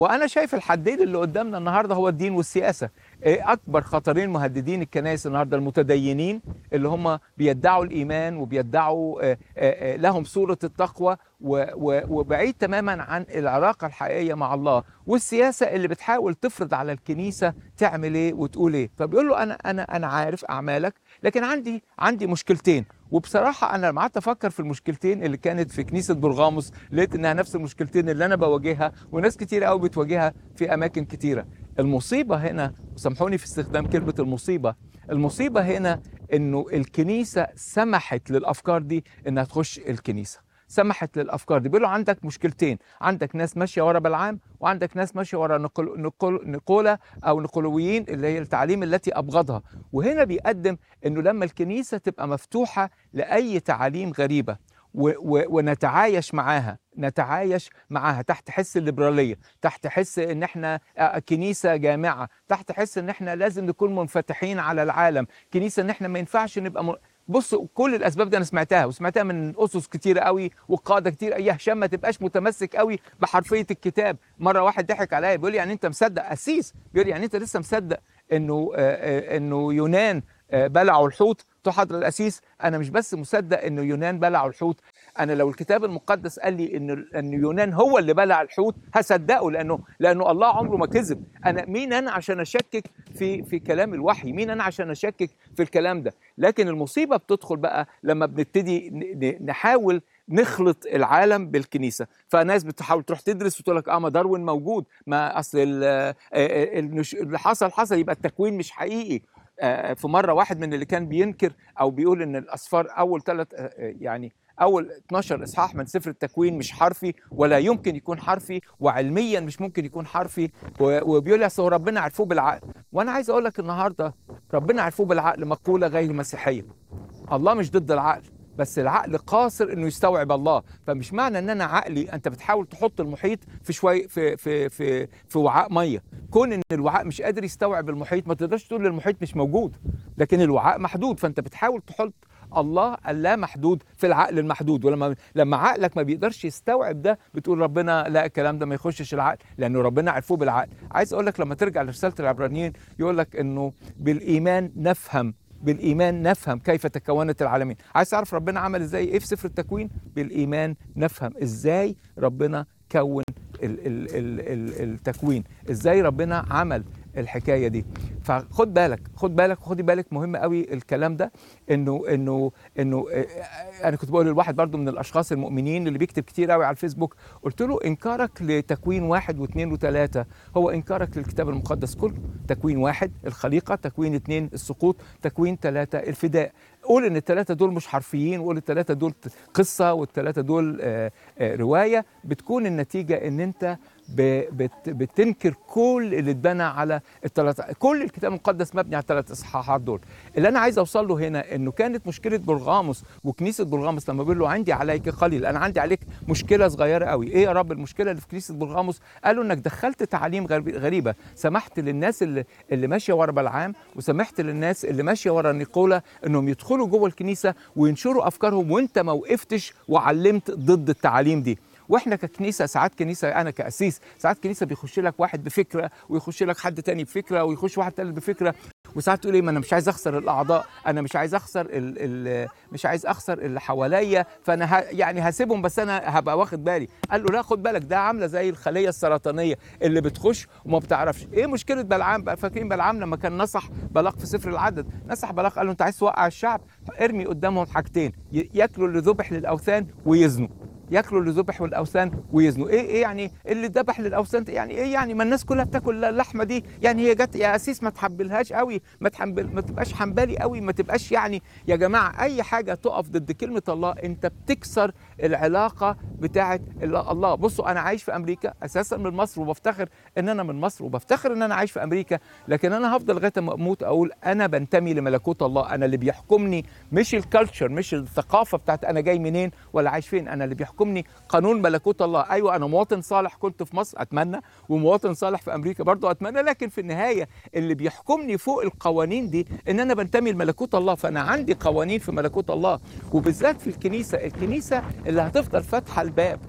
وانا شايف الحدين اللي قدامنا النهارده هو الدين والسياسه. اكبر خطرين مهددين الكنائس النهارده المتدينين اللي هم بيدعوا الايمان وبيدعوا لهم صوره التقوى وبعيد تماما عن العلاقه الحقيقيه مع الله، والسياسه اللي بتحاول تفرض على الكنيسه تعمل ايه وتقول ايه. فبيقول له انا عارف اعمالك، لكن عندي مشكلتين. وبصراحه انا لما قعدت افكر في المشكلتين اللي كانت في كنيسه برغاموس لقيت انها نفس المشكلتين اللي انا بواجهها وناس كتير قوي بتواجهها في اماكن كتيره. المصيبه هنا، سامحوني في استخدام كلمه المصيبه هنا انه الكنيسه سمحت للافكار دي انها تخش الكنيسه، سمحت للافكار دي. بيقولوا عندك مشكلتين، عندك ناس ماشيه ورا بلعام، وعندك ناس ماشيه ورا نقوله او نقولويين اللي هي التعاليم التي ابغضها. وهنا بيقدم انه لما الكنيسه تبقى مفتوحه لاي تعاليم غريبه ونتعايش معاها تحت حس الليبراليه، تحت حس ان احنا كنيسه جامعه، تحت حس ان احنا لازم نكون منفتحين على العالم، كنيسه ان احنا ما ينفعش نبقى بصوا كل الاسباب دي انا سمعتها من اسس كتير قوي وقاده كتير. يا هشام ما تبقاش متمسك قوي بحرفيه الكتاب. مره واحد ضحك عليا بيقول لي يعني انت مصدق قسيس، بيقول لي يعني انت لسه مصدق انه يونان بلعوا الحوت؟ قلت حضر القسيس انا مش بس مصدق انه يونان بلعوا الحوت، انا لو الكتاب المقدس قال لي ان يونان هو اللي بلع الحوت هصدقه، لانه الله عمره ما كذب. مين انا عشان اشكك في كلام الوحي؟ مين انا عشان اشكك في الكلام ده؟ لكن المصيبه بتدخل بقى لما بنبتدي نحاول نخلط العالم بالكنيسه. فناس بتحاول تروح تدرس وتقول لك ما داروين موجود، ما اصل اللي حصل يبقى التكوين مش حقيقي. في مره واحد من اللي كان بينكر او بيقول ان الاصفار اول 12 اصحاح من سفر التكوين مش حرفي ولا يمكن يكون حرفي، وعلميا مش ممكن يكون حرفي، وبيقول لي اصل ربنا عرفوه بالعقل. وانا عايز اقول لك النهارده ربنا عرفوه بالعقل مقوله غير مسيحيه. الله مش ضد العقل، بس العقل قاصر انه يستوعب الله. فمش معنى ان انا عقلي، انت بتحاول تحط المحيط في شويه في وعاء ميه، كون ان الوعاء مش قادر يستوعب المحيط ما تقدرش تقول المحيط مش موجود، لكن الوعاء محدود. فانت بتحاول تحط الله اللا محدود في العقل المحدود، ولما عقلك ما بيقدرش يستوعب ده بتقول ربنا لا الكلام ده ما يخشش العقل لانه ربنا عرفوه بالعقل. عايز اقول لك لما ترجع لرساله العبرانيين يقول لك انه بالايمان نفهم كيف تكونت العالمين. عايز تعرف ربنا عمل ازاي ايه في سفر التكوين؟ بالايمان نفهم ازاي ربنا كون التكوين، ازاي ربنا عمل الحكايه دي. فخد بالك خدي بالك، مهم قوي الكلام ده. انه انا كنت بقول لواحد برضو من الاشخاص المؤمنين اللي بيكتب كتير قوي على الفيسبوك، قلت له انكارك لتكوين 1 و2 و3 هو انكارك للكتاب المقدس كله. تكوين 1 الخليقه، تكوين 2 السقوط، تكوين 3 الفداء. قول ان الثلاثه دول مش حرفيين، وقول الثلاثه دول قصه والثلاثه دول روايه، بتكون النتيجه ان انت بتنكر كل اللي اتبنى على الثلاثه. كل الكتاب المقدس مبني على الثلاث اصحاحات دول. اللي انا عايز اوصل له هنا انه كانت مشكله برغاموس وكنيسه برغاموس لما بيقول له عندي عليك قليل، انا عندي عليك مشكله صغيره قوي. ايه يا رب المشكله اللي في كنيسه برغاموس؟ قالوا انك دخلت تعاليم غريبه، سمحت للناس اللي ماشيه ورا بلعام، وسمحت للناس اللي ماشيه ورا نيقولا انهم يدخلوا جوه الكنيسه وينشروا افكارهم، وانت ما وقفتش وعلمت ضد التعاليم دي. واحنا ككنيسه ساعات انا كاسيس ساعات كنيسه بيخش لك واحد بفكره ويخش لك حد تاني بفكره ويخش واحد تالت بفكره، وساعات تقول ايه ما انا مش عايز اخسر الاعضاء، انا مش عايز اخسر مش عايز اخسر اللي حواليا، فانا يعني هسيبهم بس انا هبقى واخد بالي. قال له لا خد بالك، ده عامله زي الخليه السرطانيه اللي بتخش وما بتعرفش. ايه مشكله بلعام بقى؟ فاكرين بلعام لما كان نصح بلاق في سفر العدد؟ نصح بلاق قال له انت عايز توقع الشعب، ارمي قدامهم حاجتين، ياكلوا اللي ذبح للاوثان ويزنوا. ياكلوا اللي ذبح والاوثان ويزنوا. ايه يعني اللي ذبح للاوثان؟ يعني ايه يعني؟ ما الناس كلها بتاكل اللحمه دي، يعني هي جت يا اسيس ما تحبلهاش قوي، ما تبقاش حنبلي قوي، ما تبقاش يعني يا جماعه اي حاجه تقف ضد كلمه الله انت بتكسر العلاقه بتاعه الله. بصوا انا عايش في امريكا اساسا من مصر، وبفتخر ان انا من مصر، وبفتخر ان انا عايش في امريكا، لكن انا هفضل لغايه ما اموت اقول انا بنتمي لملكوت الله. انا اللي بيحكمني مش الكالتشر، مش الثقافه بتاعت انا جاي منين ولا عايش فين، انا اللي بيحكمني قانون ملكوت الله. ايوه انا مواطن صالح كنت في مصر اتمنى، ومواطن صالح في امريكا برضو اتمنى، لكن في النهايه اللي بيحكمني فوق القوانين دي ان انا بنتمي لملكوت الله. فانا عندي قوانين في ملكوت الله، وبالذات في الكنيسه اللي هتفضل فاتحه الباب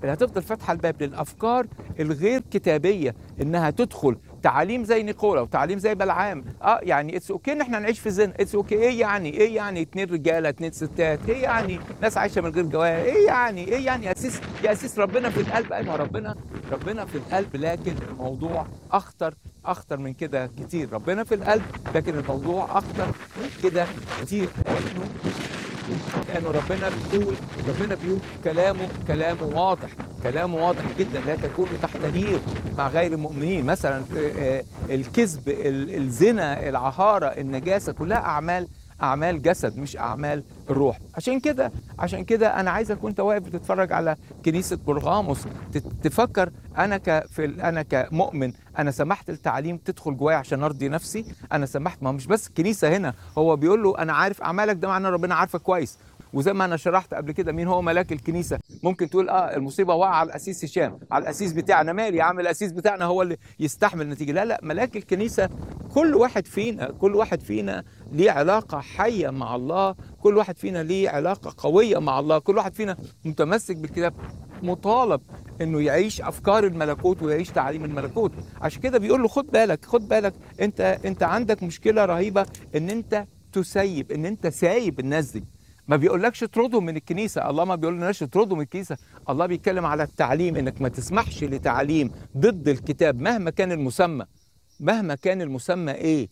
اللي هتفضل فاتحه الباب للافكار الغير كتابيه انها تدخل تعاليم زي نيقولا وتعاليم زي بلعام. يعني اتس اوكي ان احنا نعيش في زنا، اتس اوكي. ايه يعني 2 رجاله 2 ستات؟ ايه يعني ناس عايشه من غير جواز؟ ايه يعني يا اسيس ربنا في القلب. ايوه ربنا في القلب، لكن الموضوع اخطر من كده كتير. ربنا في القلب لكن الموضوع اخطر من كده كتير، لأنه ربنا بيقول كلامه واضح، كلامه واضح جدا. لا تكونوا تحت نير مع غير المؤمنين. مثلا الكذب، الزنا، العهارة، النجاسة، كلها أعمال جسد مش أعمال الروح. عشان كده أنا عايزك وأنت واقف بتتفرج على كنيسة برغاموس تفكر أنا كمؤمن أنا سمحت التعليم تدخل جوايا عشان أرضي نفسي. أنا سمحت، ما مش بس الكنيسة هنا، هو بيقول له أنا عارف أعمالك، ده معناه ربنا عارفك كويس. وزي ما انا شرحت قبل كده مين هو ملاك الكنيسه. ممكن تقول المصيبه وقع على القسيس هشام، على القسيس بتاعنا. مالي يا عم، القسيس بتاعنا هو اللي يستحمل النتيجه. لا ملاك الكنيسه كل واحد فينا ليه علاقه حيه مع الله، كل واحد فينا ليه علاقه قويه مع الله، كل واحد فينا متمسك بالكتاب مطالب انه يعيش افكار الملكوت ويعيش تعاليم الملكوت. عشان كده بيقول له خد بالك انت عندك مشكله رهيبه ان انت سايب الناس دي. ما بيقولكش اطردهم من الكنيسه، الله ما بيقولناش اطردهم من الكنيسه. الله بيتكلم على التعليم، انك ما تسمحش لتعليم ضد الكتاب مهما كان المسمى ايه.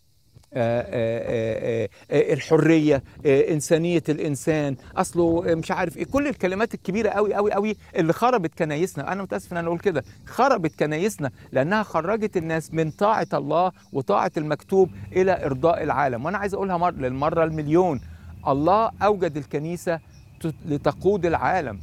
الحريه، انسانيه الانسان، اصله مش عارف ايه، كل الكلمات الكبيره قوي قوي قوي اللي خربت كنايسنا. انا متاسف ان انا اقول كده، خربت كنايسنا لانها خرجت الناس من طاعه الله وطاعه المكتوب الى ارضاء العالم. وانا عايز اقولها للمره المليون، الله اوجد الكنيسه لتقود العالم،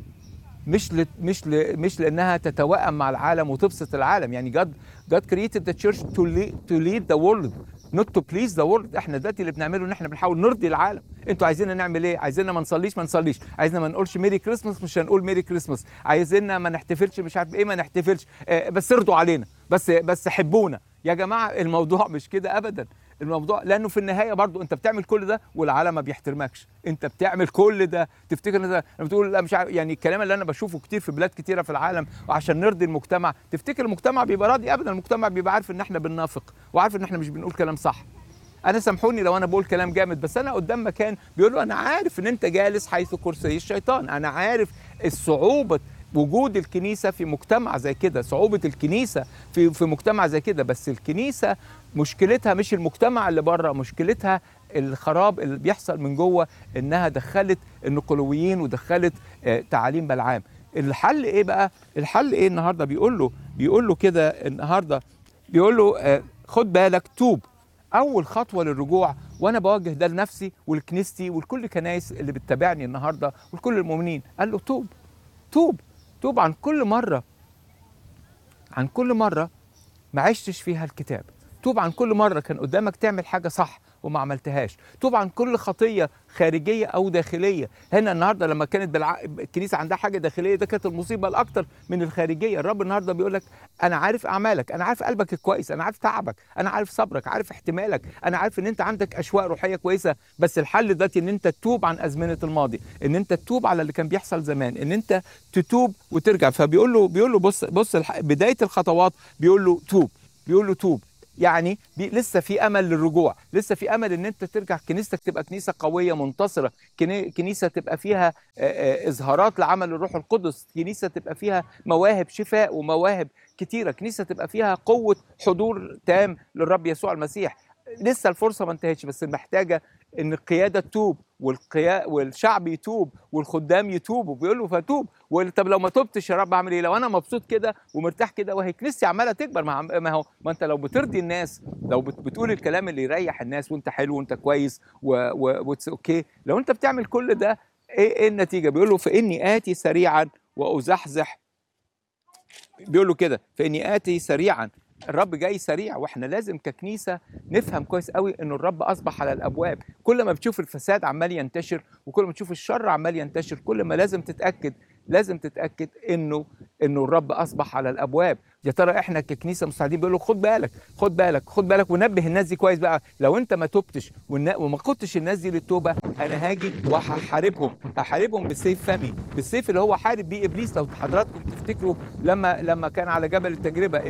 مش لانها تتوائم مع العالم وتبسط العالم. يعني God created the church to lead the world not to please the world. احنا دلوقتي اللي بنعمله ان احنا بنحاول نرضي العالم. انتوا عايزيننا نعمل ايه؟ عايزيننا ما نصليش، عايزيننا ما نقولش ميري كريسماس، مش هنقول ميري كريسماس، عايزيننا ما نحتفلش مش عارف ايه، ما نحتفلش، بس ارضوا علينا، بس حبونا. يا جماعه الموضوع مش كده ابدا. الموضوع لانه في النهايه برضو انت بتعمل كل ده والعالم ما بيحترمكش. انت بتعمل كل ده تفتكر لما بتقول لا مش عارف، يعني الكلام اللي انا بشوفه كتير في بلاد كتيره في العالم، وعشان نرضي المجتمع تفتكر المجتمع بيبقى راضي؟ ابدا. المجتمع بيبقى عارف ان احنا بننافق وعارف ان احنا مش بنقول كلام صح. انا سامحوني لو انا بقول كلام جامد، بس انا قدام مكان بيقول له انا عارف ان انت جالس حيث كرسي الشيطان، انا عارف الصعوبه وجود الكنيسه في مجتمع زي كده، صعوبه الكنيسه في مجتمع زي كده. بس الكنيسه مشكلتها مش المجتمع اللي بره، مشكلتها الخراب اللي بيحصل من جوه، انها دخلت النقلويين ودخلت تعاليم بلعام. الحل ايه بقى؟ الحل ايه النهارده؟ بيقول له كده النهارده، بيقول له خد بالك، توب. اول خطوه للرجوع، وانا بوجه ده لنفسي ولكنيستي ولكل كنايس اللي بتتابعني النهارده ولكل المؤمنين، قال له توب عن كل مره ما عشتش فيها الكتاب. توب عن كل مره كان قدامك تعمل حاجه صح وما عملتهاش. توب عن كل خطيه خارجيه او داخليه. هنا النهارده لما كانت الكنيسه عندها حاجه داخليه، ده كانت المصيبه الاكثر من الخارجيه. الرب النهارده بيقول لك انا عارف اعمالك، انا عارف قلبك الكويس، انا عارف تعبك، انا عارف صبرك، عارف احتمالك، انا عارف ان انت عندك اشواق روحيه كويسه. بس الحل دلوقتي ان انت تتوب عن ازمنه الماضي، ان انت تتوب على اللي كان بيحصل زمان، ان انت تتوب وترجع. فبيقول له بص بدايه الخطوات بيقول له توب. يعني لسه في امل للرجوع، لسه في امل ان انت ترجع كنيستك تبقى كنيسه قويه منتصره، كنيسه تبقى فيها اظهارات لعمل الروح القدس، كنيسه تبقى فيها مواهب شفاء ومواهب كتيره، كنيسه تبقى فيها قوه حضور تام للرب يسوع المسيح. لسه الفرصه ما انتهتش، بس محتاجه ان القياده تتوب والشعب يتوب والخدام يتوبوا. بيقول له فتوب. طب لو ما توبتش يا رب اعمل ايه؟ لو انا مبسوط كده ومرتاح كده وهي كنيستي عماله تكبر، ما انت لو بترضي الناس، لو بتقول الكلام اللي يريح الناس وانت حلو وانت كويس اوكي، لو انت بتعمل كل ده ايه النتيجه؟ بيقول له فاني اتي سريعا وازحزح. بيقول له كده فاني اتي سريعا. الرب جاي سريع، واحنا لازم ككنيسه نفهم كويس قوي انه الرب اصبح على الابواب. كل ما بتشوف الفساد عمال ينتشر وكل ما تشوف الشر عمال ينتشر، كل ما لازم تتاكد انه الرب اصبح على الابواب. يا ترى احنا ككنيسه مستعدين؟ بيقول لك خد بالك، خد بالك، خد بالك، ونبه الناس دي كويس بقى. لو انت ما تبتش وما قدتش الناس دي للتوبه، انا هاجي وهحاربهم، هحاربهم بالسيف فمي، بالسيف اللي هو حارب بيه ابليس. لو حضراتكم تفتكروا لما كان على جبل التجربه